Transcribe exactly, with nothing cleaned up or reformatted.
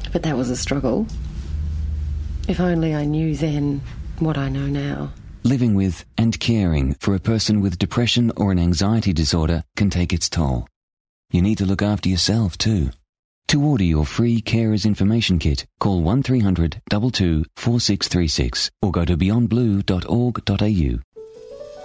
But that was a struggle. If only I knew then what I know now. Living with and caring for a person with depression or an anxiety disorder can take its toll. You need to look after yourself too. To order your free Carers Information Kit, call one three hundred two two four six three six or go to beyond blue dot org dot a u.